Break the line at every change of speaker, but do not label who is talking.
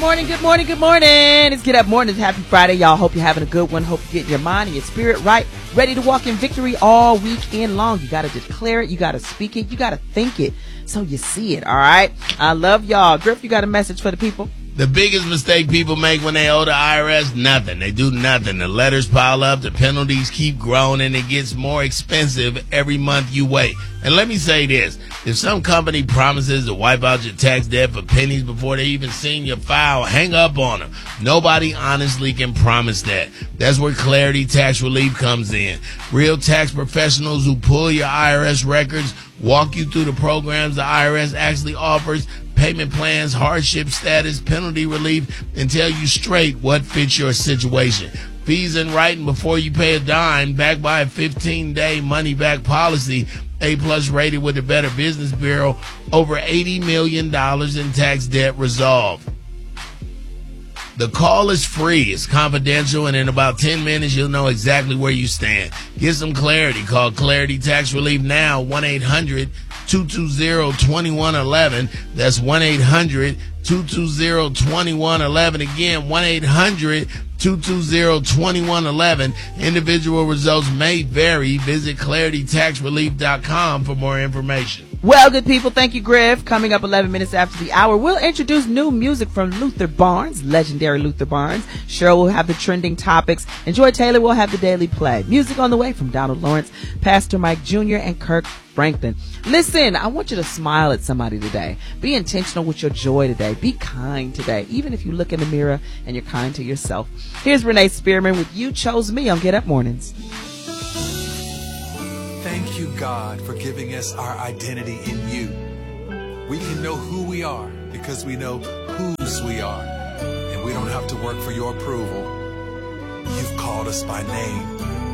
morning, good morning, good morning. It's Get Up Mornings. Happy Friday, y'all. Hope you're having a good one. Hope you're getting your mind and your spirit right. Ready to walk in victory all weekend long. You got to declare it. You got to speak it. You got to think it so you see it, all right? I love y'all. Griff, you got a message for the people?
The biggest mistake people make when they owe the IRS, nothing. They do nothing. The letters pile up, the penalties keep growing, and it gets more expensive every month you wait. And let me say this. If some company promises to wipe out your tax debt for pennies before they even seen your file, hang up on them. Nobody honestly can promise that. That's where Clarity Tax Relief comes in. Real tax professionals who pull your IRS records, walk you through the programs the IRS actually offers, payment plans, hardship status, penalty relief, and tell you straight what fits your situation. Fees in writing before you pay a dime, backed by a 15-day money-back policy, A-plus rated with the Better Business Bureau, over $80 million in tax debt resolved. The call is free, it's confidential, and in about 10 minutes, you'll know exactly where you stand. Get some clarity. Call Clarity Tax Relief now, 1-800-220-2111. That's 1-800-220-2111. Again, 1-800-220-2111. Individual results may vary. Visit claritytaxrelief.com for more information.
Well, good people, thank you, Griff. Coming up 11 minutes after the hour, we'll introduce new music from Luther Barnes, legendary Luther Barnes. Cheryl will have the trending topics, and Joy Taylor will have the daily play. Music on the way from Donald Lawrence, Pastor Mike Jr., and Kirk Franklin. Listen, I want you to smile at somebody today. Be intentional with your joy today. Be kind today, even if you look in the mirror and you're kind to yourself. Here's Renee Spearman with You Chose Me on Get Up Mornings.
Thank you, God, for giving us our identity in you. We can know who we are because we know whose we are. And we don't have to work for your approval. You've called us by name.